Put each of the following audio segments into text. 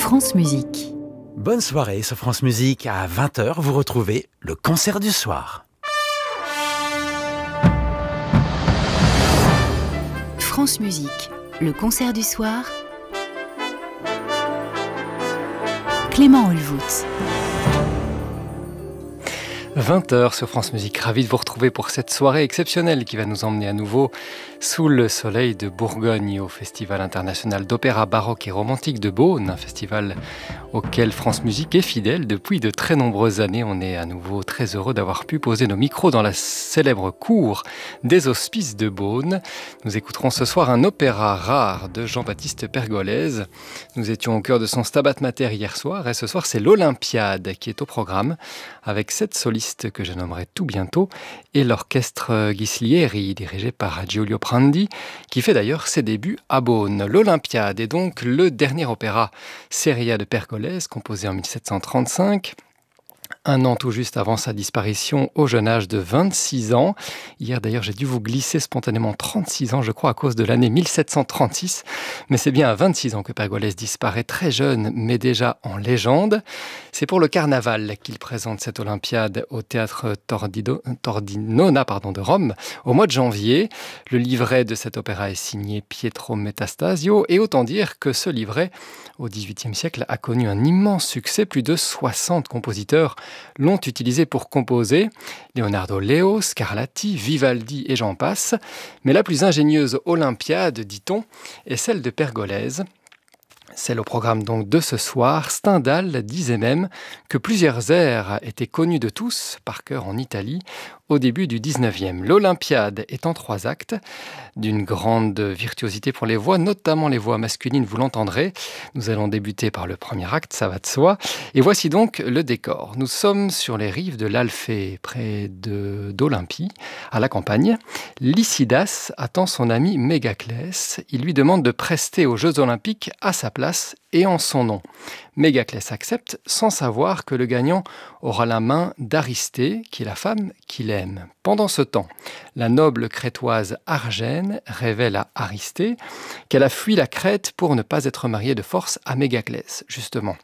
France Musique. Bonne soirée sur France Musique. À 20h, vous retrouvez le concert du soir. France Musique, le concert du soir. Clément Holvout. 20h sur France Musique, ravi de vous retrouver pour cette soirée exceptionnelle qui va nous emmener à nouveau sous le soleil de Bourgogne au Festival international d'opéra baroque et romantique de Beaune, un festival auquel France Musique est fidèle depuis de très nombreuses années. On est à nouveau très heureux d'avoir pu poser nos micros dans la célèbre cour des Hospices de Beaune. Nous écouterons ce soir un opéra rare de Jean-Baptiste Pergolèse. Nous étions au cœur de son Stabat Mater hier soir et ce soir c'est l'Olympiade qui est au programme avec 7 solistes que je nommerai tout bientôt, et l'orchestre Ghislieri, dirigé par Giulio Prandi, qui fait d'ailleurs ses débuts à Beaune. L'Olympiade est donc le dernier opéra seria de Pergolèse, composé en 1735, un an tout juste avant sa disparition au jeune âge de 26 ans. Hier d'ailleurs j'ai dû vous glisser spontanément 36 ans je crois à cause de l'année 1736. Mais c'est bien à 26 ans que Pergolèse disparaît, très jeune mais déjà en légende. C'est pour le carnaval qu'il présente cette Olympiade au théâtre Tordinona de Rome au mois de janvier. Le livret de cet opéra est signé Pietro Metastasio et autant dire que ce livret au XVIIIe siècle a connu un immense succès. Plus de 60 compositeurs l'ont utilisé pour composer. Leonardo Leo, Scarlatti, Vivaldi et j'en passe. Mais la plus ingénieuse Olympiade, dit-on, est celle de Pergolèse. Celle au programme donc de ce soir. Stendhal disait même que plusieurs airs étaient connus de tous, par cœur en Italie, au début du 19e. L'Olympiade est en 3 actes, d'une grande virtuosité pour les voix, notamment les voix masculines, vous l'entendrez. Nous allons débuter par le premier acte, ça va de soi. Et voici donc le décor. Nous sommes sur les rives de l'Alphée, près d'Olympie, à la campagne. Lycidas attend son ami Mégaclès. Il lui demande de prester aux Jeux Olympiques à sa place et en son nom. Mégaclès accepte sans savoir que le gagnant aura la main d'Aristée, qui est la femme qu'il aime. Pendant ce temps, la noble crétoise Argène révèle à Aristée qu'elle a fui la Crète pour ne pas être mariée de force à Mégaclès, justement.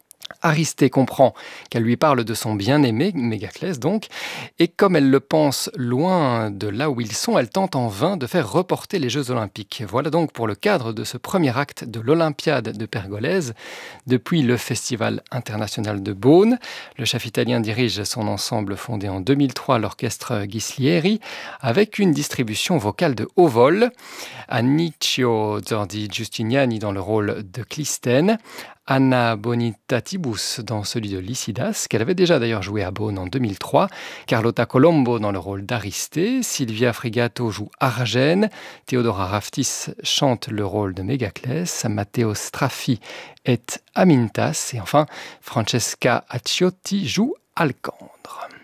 Aristée comprend qu'elle lui parle de son bien-aimé, Mégaclès donc, et comme elle le pense loin de là où ils sont, elle tente en vain de faire reporter les Jeux Olympiques. Voilà donc pour le cadre de ce premier acte de l'Olympiade de Pergolèse, depuis le Festival international de Beaune. Le chef italien dirige son ensemble fondé en 2003, l'orchestre Ghislieri, avec une distribution vocale de haut vol. Anicio Zordi Giustiniani dans le rôle de Clistène, Anna Bonitatibus dans celui de Lycidas, qu'elle avait déjà d'ailleurs joué à Beaune en 2003, Carlotta Colombo dans le rôle d'Aristée, Silvia Frigato joue Argène, Theodora Raftis chante le rôle de Mégaclès, Matteo Straffi est Amintas, et enfin Francesca Acciotti joue Alcandre.